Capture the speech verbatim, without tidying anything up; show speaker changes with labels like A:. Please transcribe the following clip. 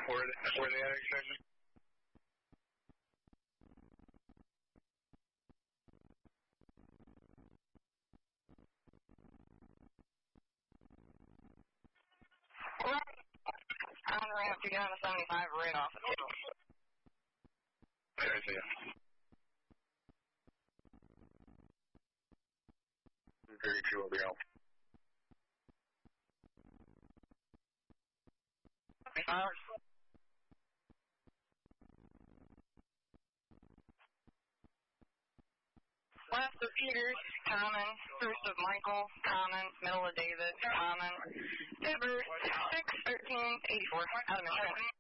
A: Where, where they at exactly?
B: On the ramp to get on the seventy-five right off of it.
A: There I see you. Very true, will be out.
B: seventy-five. Last of Peters, common. First of Michael, common. Middle of David, common. Tibbers, six thirteen eighty-four, out of Michigan.